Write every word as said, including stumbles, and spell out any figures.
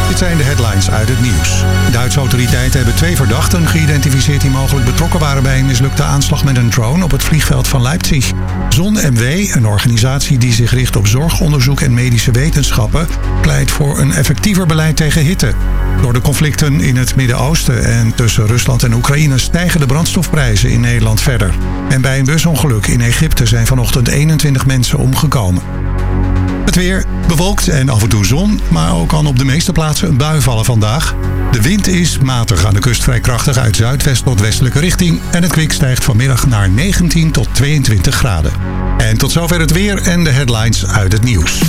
Dit zijn de headlines uit het nieuws. Duitse autoriteiten hebben twee verdachten geïdentificeerd die mogelijk betrokken waren bij een mislukte aanslag met een drone op het vliegveld van Leipzig. ZonMW, een organisatie die zich richt op zorgonderzoek en medische wetenschappen, pleit voor een effectiever beleid tegen hitte. Door de conflicten in het Midden-Oosten en tussen Rusland en Oekraïne stijgen de brandstofprijzen in Nederland verder. En bij een busongeluk in Egypte zijn vanochtend eenentwintig mensen omgekomen. Het weer bewolkt en af en toe zon, maar ook kan op de meeste plaatsen een bui vallen vandaag. De wind is matig, aan de kust vrij krachtig uit zuidwest tot westelijke richting. En het kwik stijgt vanmiddag naar negentien tot tweeëntwintig graden. En tot zover het weer en de headlines uit het nieuws.